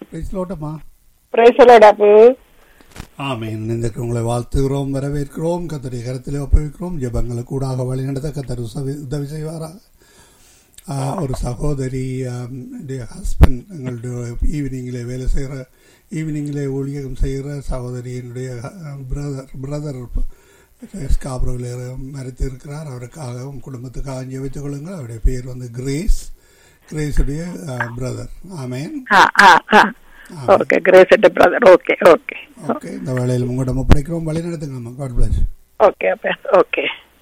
பேசலோட்டமா பிரேசலோடாப்பு. ஆமீன். இன்றைக்கு உங்களை வாழ்த்துகிறோம், வரவேற்கிறோம். கர்த்தருடைய கரத்திலே ஒப்புவிக்கிறோம். ஜெபங்களுக்கு கூடாக வழிநடத்த கர்த்தர் உதவி செய்வாராக. ஒரு சகோதரி ஹஸ்பண்ட் எங்களுடைய ஈவினிங்கிலே ஊழியம் செய்கிற சகோதரியினுடைய பிரதர் ஸ்காப்ரோவில் மறைத்து இருக்கிறார். அவருக்காகவும் குடும்பத்துக்காக ஜெபித்துக் கொள்ளுங்கள். அவருடைய பேர் கிரேஸுடைய பிரதர். ஆமேன். Okay, grace brother. Okay okay okay. இந்த வேளையில் உங்களிடம் ஒப்படைக்கிறோம், வழி நடத்துங்க. God plus. Okay okay.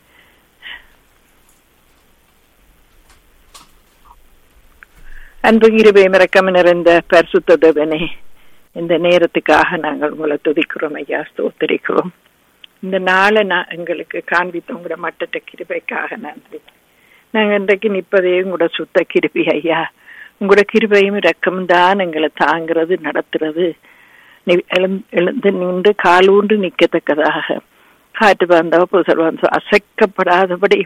அன்பு கிருபையும் இரக்கமும் நிறைந்த பரிசுத்த தேவனே, இந்த நேரத்துக்காக நாங்கள் உங்களை துதிக்கிறோம் ஐயா, ஸ்தோத்திரிக்கிறோம். இந்த நாளை எங்களுக்கு காண்பித்த உங்களோட மட்டற்ற கிருபைக்காக நன்றி. நாங்கள் இன்றைக்கு நிற்பதே உங்களோட சுத்த கிருபை ஐயா. உங்களோட கிருபையும் இரக்கமும் தான் எங்களை தாங்கிறது, நடத்துறது. எழுந்து நின்று காலூண்டு நிற்கத்தக்கதாக, காற்று வந்தவ புசல் வந்தோ அசைக்கப்படாதபடி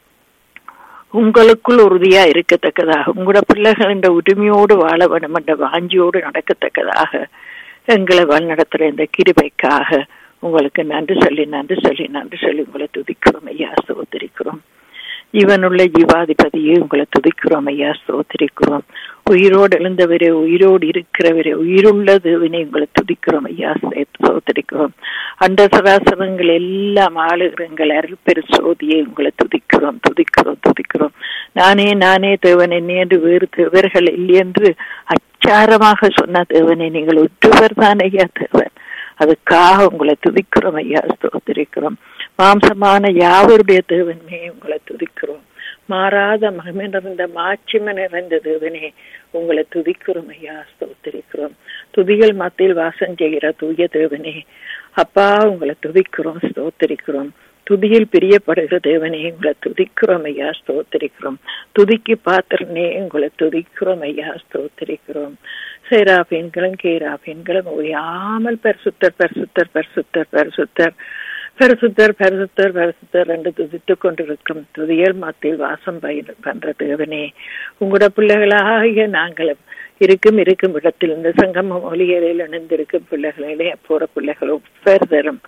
உங்களுக்குள் உறுதியா இருக்கத்தக்கதாக, உங்களோட பிள்ளைகள் என்ற உரிமையோடு வாழ வேண்டும் என்ற வாஞ்சியோடு நடக்கத்தக்கதாக எங்களை வழிநடத்துற இந்த கிருபைக்காக உங்களுக்கு நன்றி சொல்லி உங்களை துதிக்கிறோம் ஐயா, ஸ்தோத்திரிக்கிறோம். ஜீவனுள்ள ஜீவாதிபதியே உங்களை துதிக்கிறோம் ஐயா, ஸ்தோத்திரிக்கிறோம். உயிரோடு எழுந்தவரே, உயிரோடு இருக்கிறவரே, உயிருள்ள தேவனே உங்களை துதிக்கிறோம் ஐயா, ஸ்தோத்திரிக்கிறோம். அண்ட சராசரங்கள் எல்லாம் ஆளுகிறங்கள் அருள் பெரு சோதியை உங்களை துதிக்கிறோம். நானே தேவன், என்னை என்று வேறு தேவர்கள் இல்லை என்று அச்சாரமாக சொன்ன தேவனே, நீங்கள் ஒருவர் தான் ஐயா தேவன். அதுக்காக உங்களை துதிக்கிறோம் ஐயா, ஸ்தோத்திரிக்கிறோம். மாம்சமான யாவருடைய தேவனே உங்களை துதிக்கிறோம். மாறாத மகிமை நிறைந்த மாட்சிமை நிறைந்த தேவனே உங்களை துதிக்கிறோம் ஐயா, ஸ்தோத்திரிக்கிறோம். துதிகள் மத்தியில் வாசம் செய்கிற தூய தேவனே அப்பா உங்களை துதிக்கிறோம், ஸ்தோத்திரிக்கிறோம். துதியில் பிரியப்படுகிற தேவனே உங்களை துதிக்கிறோம் ஐயா, ஸ்தோத்திரிக்கிறோம். துதிக்கு பாத்திரனே உங்களை துதிக்கிறோம் ஐயா, ஸ்தோத்திரிக்கிறோம். சேராபீன்களும் கேராபீன்களும் ஓயாமல் பரிசுத்தர் பரிசுத்தர் பரிசுத்தர் பரிசுத்தர் பரிசுத்தர் பரிசுத்தர் பரிசுத்தர் என்று துதித்துக் கொண்டிருக்கும் துதியல் மத்தியில் வாசம் பண்ற தேவனே, உங்களோட பிள்ளைகளாகிய நாங்களும் இருக்கும் இடத்தில் இந்த சங்கம ஒலியறையில் இணைந்திருக்கும் பிள்ளைகளிலே போற பிள்ளைகள் ஒவ்வொருத்தரும்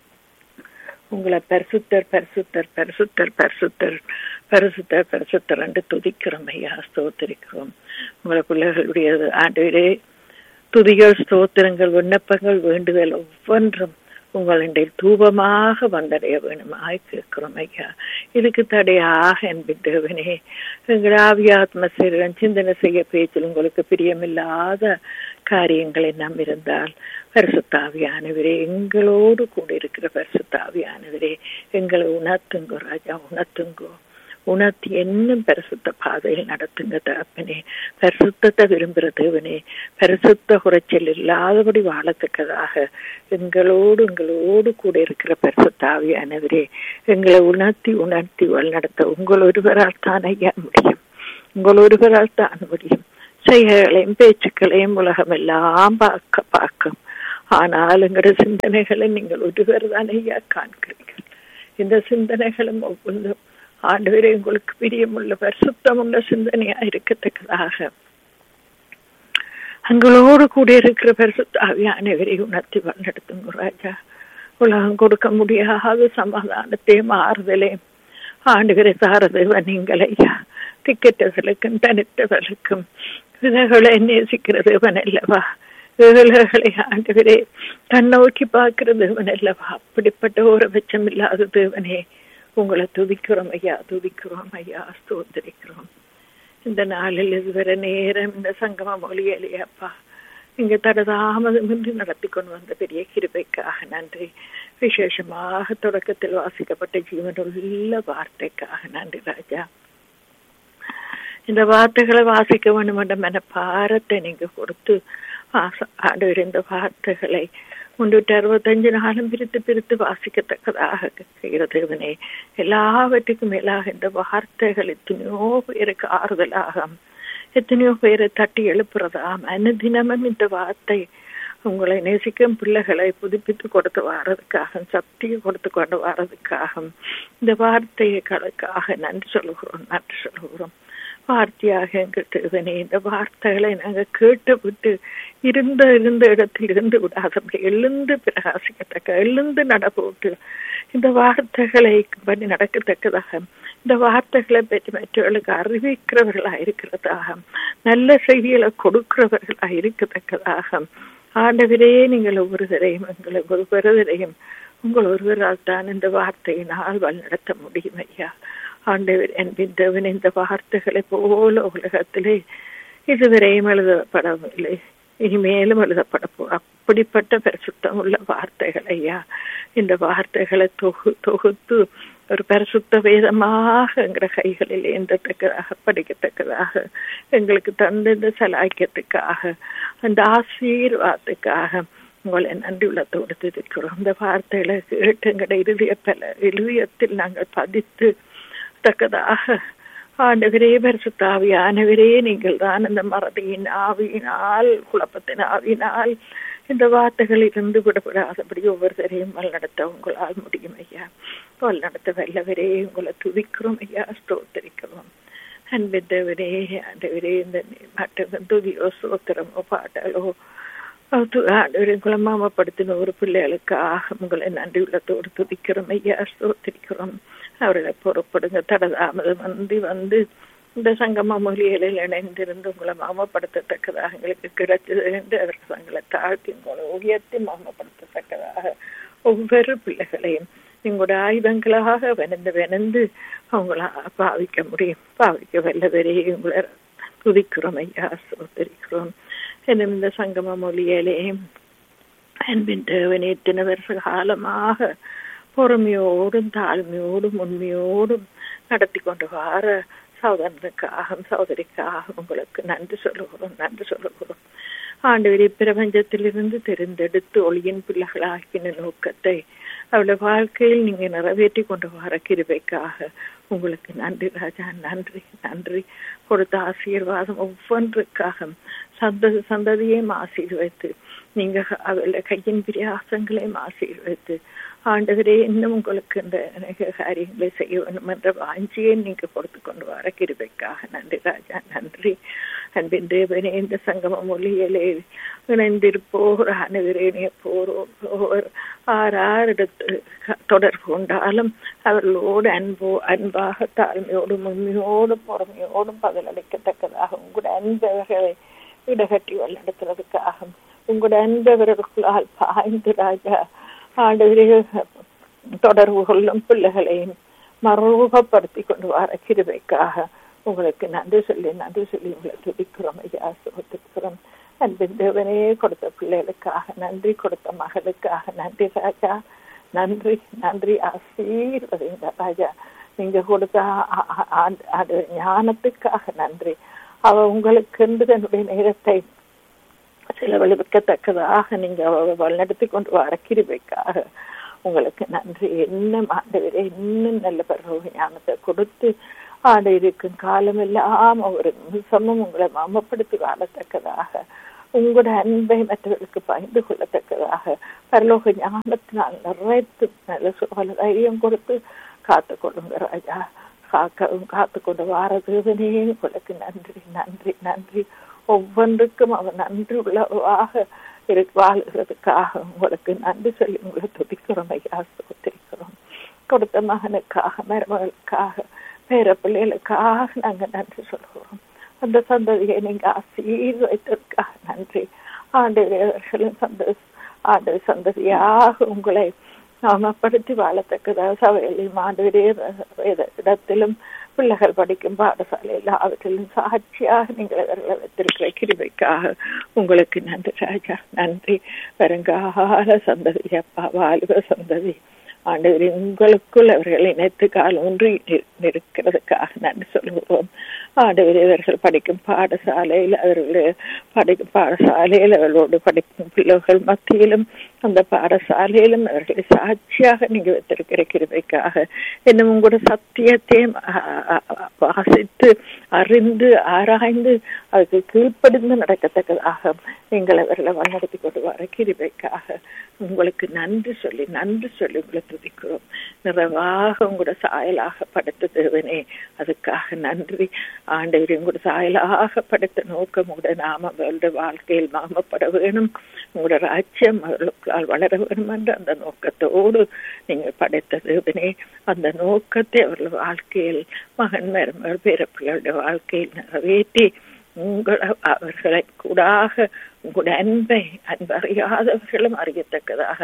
உங்களை பரிசுத்தர் பரிசுத்தர் பரிசுத்தர் பரிசுத்தர் பரிசுத்தர் பரிசுத்தர் என்று துதிக்கிறோம் ஐயா, ஸ்தோத்திரிக்கிறோம். உங்களை பிள்ளைகளுடைய ஆண்டவரே துதிகள், ஸ்தோத்திரங்கள், விண்ணப்பங்கள், வேண்டுதல் ஒவ்வொன்றும் உங்களுடைய தூபமாக வந்தடைய வேணுமாய் கேட்கிறோம் ஐயா. இதுக்கு தடையாக என்பின் தேவனே, எங்கள் ஆவியாத்ம சரீரம் சிந்தனை செய்ய பேச்சில் உங்களுக்கு பிரியமில்லாத காரியங்களை நாம் இருந்தால், பரிசுத்தாவியானவரே எங்களோடு கூட இருக்கிற பரிசுத்தாவியானவரே எங்களை உணர்த்துங்கோ ராஜா, உணர்த்தி என்னும் பரிசுத்த பாதையில் நடத்துங்க தகப்பனே. பரிசுத்தத்தை விரும்புகிற தேவனே, பரிசுத்த குறைச்சல் இல்லாதபடி வாழத்தக்கதாக எங்களோடு கூட இருக்கிற பரிசுத்தாவியானவரே எங்களை உணர்த்தி வழிநடத்த உங்கள் ஒருவரால் தான் ஐயா முடியும். உங்கள் ஒருவரால் தான் முடியும். செய்கைகளையும் பேச்சுக்களையும் உலகம் எல்லாம் பார்க்கும். ஆனால் எங்களோட சிந்தனைகளை நீங்கள் ஒருவர் தான் ஐயா காண்கிறீர்கள். இந்த சிந்தனைகளும் ஒவ்வொன்றும் ஆண்டவரே உங்களுக்கு பிரியமுள்ள பரிசுத்தமுள்ள சிந்தனையா இருக்கத்தக்கதாக எங்களோடு கூட இருக்கிற பரிசுத்தாவியானவரை உணர்த்தி வழிநடத்துங்க ராஜா. உலகம் கொடுக்க முடியாத சமாதானத்தையும் ஆறுதலையும் ஆண்டவரை தாரதேவன் நீங்கள் ஐயா. திக்கற்றவர்களுக்கும் தனித்தவர்களுக்கும் விதைகளை நேசிக்கிற தேவன் அல்லவா, ஏழைகளை ஆண்டவரே தன்னோக்கி பார்க்கிற தேவன் அல்லவா. அப்படிப்பட்ட ஒரு பட்சம் இல்லாத தேவனே உங்களை துதிக்கிறோம் ஐயா, ஸ்தோத்திரிக்கிறோம். இந்த நாளில் இதுவரை நேரம் இந்த சங்கம மொழியிலேயப்பா இங்க தடதாமதமின்றி நடத்தி கொண்டு வந்த பெரிய கிருபைக்காக நன்றி. விசேஷமாக தொடக்கத்தில் வாசிக்கப்பட்ட ஜீவனுள்ள வார்த்தைக்காக நன்றி ராஜா. இந்த வார்த்தைகளை வாசிக்க வேண்டும் என்ற மனப்பாரத்தை நீங்க கொடுத்து ஆண்டவர் இந்த வார்த்தைகளை 365 நாளும் பிரித்து வாசிக்கத்தக்கதாக தேவனே, எல்லாவற்றுக்கும் மேலாக இந்த வார்த்தைகள் எத்தனையோ பேருக்கு ஆறுதலாக, எத்தனையோ பேரை தட்டி எழுப்புறதாம். அனுதினமும் இந்த வார்த்தை உங்களை நேசிக்கும் பிள்ளைகளை புதுப்பித்து கொடுத்து வாரதுக்காக, சக்தியை கொடுத்து கொண்டு வாரதுக்காக இந்த வார்த்தைகளுக்காக நன்றி சொல்லுகிறோம். வார்த்தையாக எங்கள் தேவனே, இந்த வார்த்தைகளை நாங்கள் கேட்டுவிட்டு இருந்த இடத்தில் இருந்து விடாதபடி எழுந்து பிரகாசிக்கத்தக்க, எழுந்து நடப்போட்டு இந்த வார்த்தைகளை பண்ணி நடக்கத்தக்கதாக, இந்த வார்த்தைகளை பற்றி மற்றவர்களுக்கு அறிவிக்கிறவர்களாக இருக்கிறதாக, நல்ல செய்திகளை கொடுக்கிறவர்களாக இருக்கத்தக்கதாக, ஆண்டவரே நீங்கள் ஒவ்வொருவரையும் எங்களை ஒவ்வொருவரையும் உங்கள் ஒருவரால் தான் இந்த வார்த்தையினால் வழிநடத்த முடியும் ஐயா. ஆண்டவர் என்பின் தேவன், இந்த வார்த்தைகளை போல உலகத்திலே இதுவரையும் எழுதப்படவில்லை, இனிமேலும் எழுதப்பட அப்படிப்பட்ட பரிசுத்தம் உள்ள வார்த்தைகள் ஐயா. இந்த வார்த்தைகளை தொகுத்து ஒரு பரிசுத்த வேதமாக எங்கள் கைகளில் ஏந்தத்தக்கதாக, படிக்கத்தக்கதாக எங்களுக்கு தந்த இந்த சலாக்கியத்துக்காக, அந்த ஆசீர்வாதத்துக்காக உங்களை நன்றி உள்ளத்தோடு இருக்கிறோம். இந்த வார்த்தைகளை கேட்டு எங்களுடைய இருதயத்தில் நாங்கள் பதித்து தக்கதாக, ஆண்டவரே பரிசுத்த ஆவியானவரே, நீங்கள் தான் இந்த மறதியின் ஆவியினால், குழப்பத்தின் ஆவியினால் இந்த வார்த்தைகள் இருந்து விடப்படாதபடி ஒவ்வொருத்தரையும் வழிநடத்த உங்களால் முடியும் ஐயா. வழிநடத்த வல்லவரே, உங்களை துதிக்கிறோம் ஐயா, ஸ்தோத்திரிக்கிறோம். அன்பிந்தவரே, ஆண்டவரே, இந்த மற்ற துதியோ ஸ்தோத்திரமோ பாட்டாலோ ஆண்டவரை மாமப்படுத்தின ஒரு பிள்ளைகளுக்காக உங்களை நன்றி உள்ளத்தோடு துதிக்கிறோம் ஐயா, ஸ்தோத்திரிக்கிறோம். அவர்களை புறப்படுங்க, தடதாமதம் வந்து இந்த சங்கம மொழிகளில் இணைந்திருந்து உங்களை மாமப்படுத்தத்தக்கதாக எங்களுக்கு கிடைச்சது என்று அவர்கள் தங்களை தாழ்த்தி உங்களை உயர்த்தி மாமப்படுத்தத்தக்கதாக ஒவ்வொரு பிள்ளைகளையும் எங்களுடைய ஆயுதங்களாக வெனந்து அவங்கள பாவிக்க முடியும். பாவிக்க வல்லவரே உங்களை துதிக்கிறோம் ஐயா, ஸ்தோத்திரிக்கிறோம். என்னும் இந்த சங்கம மொழியிலே அன்பின் தேவனே, இத்தனை வருஷ காலமாக பொறுமையோடும் தாழ்மையோடும் உண்மையோடும் நடத்தி கொண்டு வர சகோதரிக்காக உங்களுக்கு நன்றி சொல்லுகிறோம். ஆண்டவரே, பிரபஞ்சத்திலிருந்து தெரிந்தெடுத்து ஒளியின் பிள்ளைகளாக்கின நோக்கத்தை அவளுடைய வாழ்க்கையில் நீங்க நிறைவேற்றி கொண்டு வர கிருபைக்காக உங்களுக்கு நன்றி ராஜா, நன்றி. கொடுத்த ஆசீர்வாதம் ஒவ்வொன்றுக்காக சந்ததியையும் ஆசீர்வைத்து, நீங்க அவளுடைய கையின் பிரியாசங்களையும் ஆசீர்வைத்து, ஆண்டவரே இன்னும் உங்களுக்கு இந்த அநேக காரியங்களை செய்ய வேண்டும் என்ற வாஞ்சியை நீங்க கொடுத்து கொண்டு வர கிருபைக்காக நன்றி ராஜா, நன்றி. அன்பின் தேவனே, இந்த சங்கம மொழியிலே இணைந்திருப்போர் அனைவரேனைய போர் ஆறாரிடத்து தொடர்பு கொண்டாலும் அவர்களோடு அன்பாக தாழ்மையோடும் உண்மையோடும் பொறுமையோடும் பதிலளிக்கத்தக்கதாக உங்களுடைய அன்பவர்களை இடகட்டி வழிநடத்துறதுக்காக உங்களுடைய அன்பவர்களுக்குள்ளால் பாய்ந்து ராஜா ஆண்டவரே தொடர்பு கொள்ளும் பிள்ளைகளையும் மறுரூபப்படுத்தி கொண்டு வர கிருபைக்காக உங்களுக்கு நன்றி சொல்லி உங்களை துதிக்கிறோம் ஐயா, சுகத்திருக்கிறோம். அன்பின் தேவனே, கொடுத்த பிள்ளைகளுக்காக நன்றி, கொடுத்த மகளுக்காக நன்றி ராஜா, நன்றி. ஆசீர்வதிங்க ராஜா, நீங்க கொடுத்த ஞானத்துக்காக நன்றி. அவ உங்களுக்கு தன்னுடைய நேரத்தை செலவழிக்கத்தக்கதாக நீங்க வழிநடத்தி கொண்டு வர கிருபைக்காக உங்களுக்கு நன்றி. இன்னும் ஆண்டவரே, இன்னும் நல்ல பரவ ஞானத்தை கொடுத்து ஆண்டு இருக்கும் காலம் எல்லாம் ஒரு நிமிஷமும் உங்களை மாமப்படுத்தி வாழத்தக்கதாக, உங்களோட அன்பை மற்றவர்களுக்கு பகிர்ந்து கொள்ளத்தக்கதாக பரலோக ஞானத்தினால் நிறைத்து நல்ல சுகால தைரியம் கொடுத்து காத்து கொள்ளுங்க ராஜா. காத்து கொண்டு வார தேவனே, உங்களுக்கு நன்றி. ஒவ்வொன்றுக்கும் அவர் நன்றி உள்ளவாக வாழ்கிறதுக்காக உங்களுக்கு நன்றி சொல்லி உங்களை துதிக்கிறோம் ஐயா, சுத்திரிக்கிறோம். கொடுத்த மகனுக்காக, மருமகளுக்காக, பேர பிள்ளைகளுக்காக நாங்கள் நன்றி சொல்கிறோம். அந்த சந்ததியை நீங்க ஆசீர்வதித்ததற்காக நன்றி. ஆண்டவர்களும் சந்ததியாக உங்களை நாமப்படுத்தி வாழத்தக்கதாக சபையிலும் ஆண்டவரே இடத்திலும் பிள்ளைகள் படிக்கும் பாடசாலையில் அவற்றிலும் சாட்சியாக நீங்கள் அவர்களை வைத்திருக்கிற கிருபைக்காக உங்களுக்கு நன்றி ராஜா, நன்றி. வருங்கால சந்ததி அப்பா, வாலிப சந்ததி ஆண்டவரே, உங்களுக்குள் அவர்கள் இணைத்து கால் ஒன்றி இருக்கிறதுக்காக நன்றி சொல்கிறோம். ஆண்டவரே, அவர்கள் படிக்கும் பாடசாலையில் அவர்களோடு படிக்கும் பிள்ளைகள் மத்தியிலும் அந்த பாடசாலையிலும் அவர்களை சாட்சியாக நீங்க வைத்திருக்கிற கிருபைக்காக இன்னும் உங்களோட சத்தியத்தை வாசித்து அறிந்து ஆராய்ந்து அதுக்கு கீழ்ப்படிந்து நடக்கத்தக்கதாக நீங்கள் அவர்களை வழிநடத்தி கொண்டு வர கிருபைக்காக உங்களுக்கு நன்றி சொல்லி உங்களை துதிக்கிறோம். நிறைவாக உங்களோட சாயலாக படைத்த தேவனே, அதுக்காக நன்றி ஆண்டவரே. உங்களோட சாயலாக படைத்த நோக்கம் உங்களோட நாம அவர்களுடைய வாழ்க்கையில் மாமப்பட வேணும், உங்களோட ராஜ்யம் அவர்களுக்கால் வளர வேணும் என்ற அந்த நோக்கத்தோடு நீங்கள் படைத்த தேவனே, அந்த நோக்கத்தை அவர்கள் வாழ்க்கையில் மகன் மருமகள் பிறப்புகளுடைய வாழ்க்கையில் நிறைவேற்றி அவர்களை கூடாக உங்களுடைய அன்பறியாதவர்களும் அறியத்தக்கதாக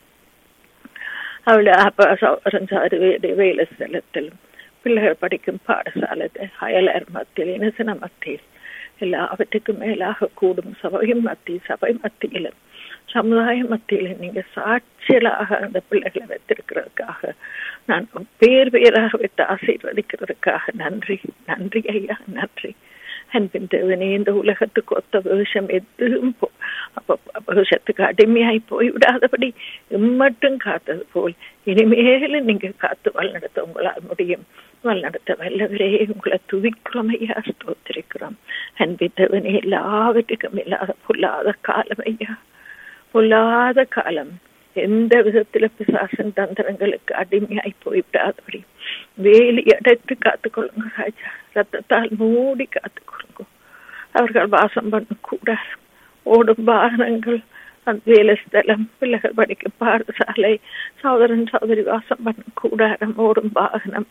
அவளுடைய வேலை ஸ்தலத்திலும் பிள்ளைகள் படிக்கும் பாடசாலை அயலர் மத்தியில் இனசன மத்தியில் எல்லாவற்றுக்கும் மேலாக கூடும் சபை மத்தியிலும் சமுதாய மத்தியில நீங்க சாட்சியலாக அந்த பிள்ளைகளை வைத்திருக்கிறதுக்காக நான் பேராக வைத்து ஆசீர்வதிக்கிறதுக்காக நன்றி ஐயா, நன்றி. அன்பின் தேவனே, இந்த உலகத்துக்கு ஒத்த வேஷம் எதுவும் வேஷத்துக்கு அடிமையாய் போய்விடாதபடி இம்மட்டும் காத்தது போல் இனிமேலும் நீங்க காத்து வழிநடத்த உங்களால் முடியும். வழிநடத்த வல்லவரே, உங்களை துதிக்கிறோம் ஐயா, ஸ்தோத்திரிக்கிறோம். அன்பின் தேவனே, எல்லாவற்றுக்கும் இல்லாத பொல்லாத காலம் ஐயா, பொல்லாத காலம் எந்த விதத்துல பிசாசன் தந்திரங்களுக்கு அடிமையாய் போய்விடாதபடி வேலி அடைத்து காத்துக்கொள்ளுங்க ராஜா, ரத்தத்தால் மூடி காத்துக்கொள்ளுங்க. அவர்கள் வாசம் பண்ண கூட ஓடும் வாகனங்கள், அந்த வேலை ஸ்தலம், பிள்ளைகள் படிக்கும் பாடசாலை, சகோதரன் சகோதரி வாசம் பண்ண கூடாரம், ஓடும் வாகனம்,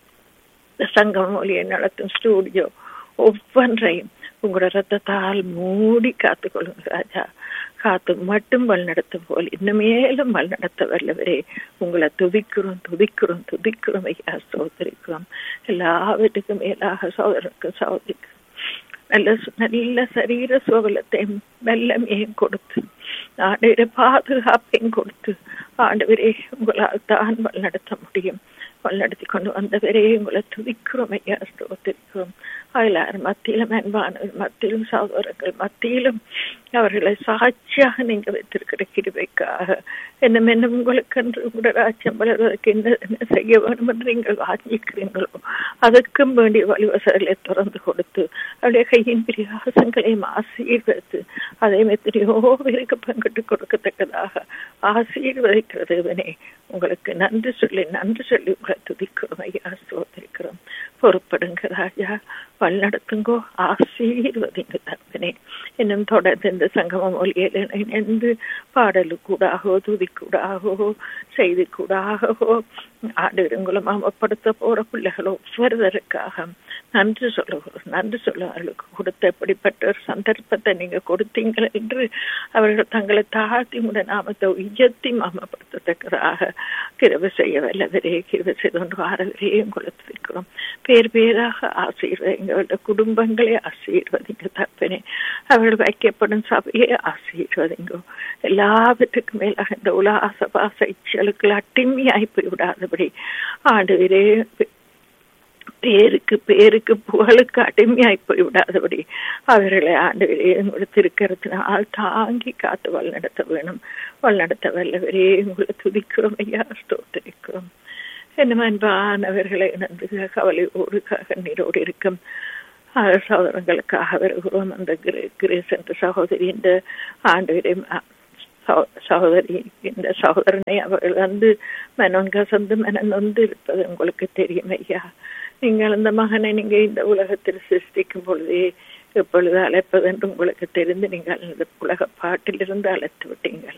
சங்கம் மொழியை நடத்தும் ஸ்டூடியோ, ஒவ்வொன்றையும் உங்களோட ரத்தத்தால் மூடி காத்துக்கொள்ளுங்க ராஜா. காத்து மட்டும் வழிநடத்தும் போல் இன்னமேலும் வழிநடத்த வல்லவரே, உங்களை துதிக்கிறோம் ஐயா, ஸ்தோத்திரிக்கிறோம். எல்லாவற்றுக்கும் மேலாக சகோதரனுக்கும் சகோதரிக்கும் நல்ல சரீர சுகலத்தையும் வெள்ளமையும் கொடுத்து ஆண்டவரே பாதுகாப்பையும் கொடுத்து ஆண்டவரே உங்களால் தான் வழிநடத்த முடியும். வழிநடத்தி கொண்டு வந்தவரே உங்களை துதிக்கிறோம் ஐயா, ஸ்தோத்திரிக்கிறோம். எல்லாரும் மத்தியிலும் அன்பானவர் மத்தியிலும் சகோதரர்கள் மத்தியிலும் அவர்களை சாட்சியாக நீங்க வைத்திருக்கிற கிருபைக்காக என்ன உங்களுக்கு என்று உங்களோட ராஜ்யம் வளர்வதற்கு என்ன செய்ய வேண்டும் என்று நீங்கள் வாஞ்சிக்கிறீங்களோ அதற்கும் வேண்டிய வழிவசங்களை திறந்து கொடுத்து அவருடைய கையின் பிரியாசங்களையும் ஆசீர்வதித்து அதையும் எத்தனையோ பேருக்கு பங்கிட்டு கொடுக்கத்தக்கதாக ஆசீர்வதிக்கிறதுவனே உங்களுக்கு நன்றி சொல்லி உங்களை துதிக்கிறோம் ஐயா, ஸ்தோத்திரிக்கிறோம். பொறுப்படுங்க ராஜா, வழிநடத்துங்கோ, ஆசீர்வதிங்க தப்பனே. இன்னும் தொடர்ந்து இந்த சங்கம மொழியில் இணைந்து பாடலுக்கூடாகவோ துதிக்கூடாகவோ செய்திக்கூடாகவோ ஆடுகளும் அமப்படுத்த போற பிள்ளைகளோ ஒவ்வொருவருக்காக நன்றி சொல்லுவோம். அவர்களுக்கு கொடுத்த எப்படிப்பட்ட ஒரு சந்தர்ப்பத்தை நீங்க கொடுத்தீங்கள் என்று அவர்கள் தங்களை தாழ்த்தி உடைய நாமத்தை உயர்த்தி மாமப்படுத்தத்தக்கதாக கிருபை செய்ய வல்லவரே, கிருபை செய்து கொண்டு வாரவரே உங்களை துதிக்கிறோம். பேராக ஆசீர்வதிங்க, அவருடைய குடும்பங்களே ஆசீர்வதிங்க தப்பனே, அவர்கள் வைக்கப்படும் சபையை ஆசீர்வதிங்க. எல்லாவற்றுக்கும் மேலாக இந்த உலக பாச இச்சலுக்கு அட்டிமையாய் போய் விடாதபடி ஆண்டவரே பேருக்கு புகழுக்கு அடிமையாய் போய் விடாதபடி அவர்களை ஆண்டவரே உங்களை திருக்கிறதுனால் தாங்கி காத்து வழிநடத்த வேணும். வழிநடத்த வல்லவரே உங்களை துதிக்கிறோம் ஐயா, ஸ்தோத்திரிக்கிறோம். என்ன அன்பானவர்களை நன்று கவலையோடு கண்ணீரோடு இருக்கும் சகோதரங்களுக்காக வருகிறோம். அந்த கிரேஸ் என்ற சகோதரி இந்த ஆண்டவரே சகோதரி இந்த சகோதரனை அவர்கள் மனம் கசந்து மனநொந்து இருப்பது உங்களுக்கு தெரியும் ஐயா. நீங்கள் அந்த மகனை நீங்க இந்த உலகத்தில் சிருஷ்டிக்கும் பொழுதே எப்பொழுது அழைப்பது என்று உங்களுக்கு தெரிந்து நீங்கள் இந்த உலக பாட்டிலிருந்து அழைத்து விட்டீங்கள்.